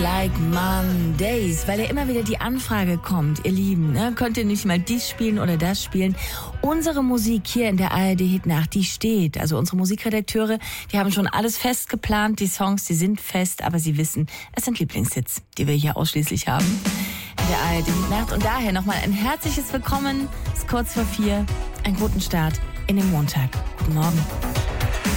like Mondays, weil ja immer wieder die Anfrage kommt, ihr Lieben, ne? Könnt ihr nicht mal dies spielen oder das spielen? Unsere Musik hier in der ARD Hitnacht, die steht. Also unsere Musikredakteure, die haben schon alles fest geplant, die Songs, die sind fest, aber sie wissen, es sind Lieblingshits, die wir hier ausschließlich haben in der ARD Hitnacht. Und daher nochmal ein herzliches Willkommen, es ist kurz vor 4, einen guten Start in den Montag. Guten Morgen.